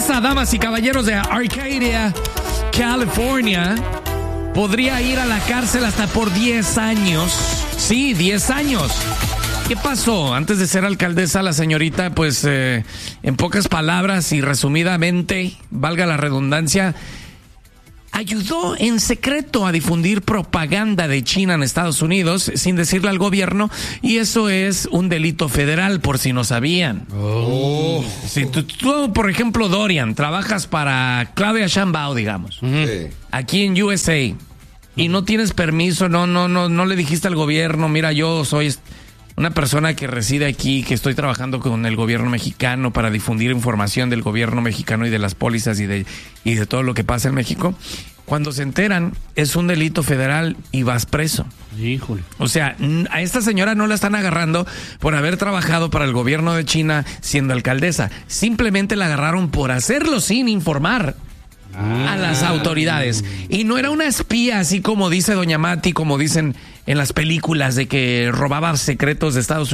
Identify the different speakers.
Speaker 1: alcaldesa, damas y caballeros de Arcadia, California, podría ir a la cárcel hasta por 10 años. Sí, 10 años. ¿Qué pasó? Antes de ser alcaldesa, la señorita, pues, en pocas palabras y resumidamente, valga la redundancia, ayudó en secreto a difundir propaganda de China en Estados Unidos sin decirle al gobierno, y eso es un delito federal, por si no sabían. Oh. Si tú, por ejemplo, Dorian, trabajas para Claudia Sheinbaum, digamos, aquí en USA, y no tienes permiso, no le dijiste al gobierno, mira, yo soy una persona que reside aquí, que estoy trabajando con el gobierno mexicano para difundir información del gobierno mexicano y de las pólizas y de todo lo que pasa en México. Cuando se enteran, es un delito federal y vas preso.
Speaker 2: Híjole.
Speaker 1: O sea, a esta señora no la están agarrando por haber trabajado para el gobierno de China siendo alcaldesa. Simplemente la agarraron por hacerlo sin informar a las autoridades. Y no era una espía, así como dice doña Mati, como dicen en las películas, de que robaba secretos de Estados Unidos.